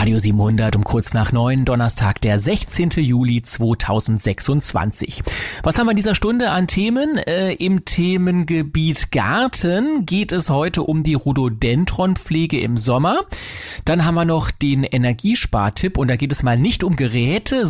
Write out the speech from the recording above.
Radio 700 um kurz nach 9, Donnerstag, der 16. Juli 2026. Was haben wir in dieser Stunde an Themen? Im Themengebiet Garten geht es heute um die Rhododendronpflege im Sommer. Dann haben wir noch den Energiespartipp und da geht es mal nicht um Geräte,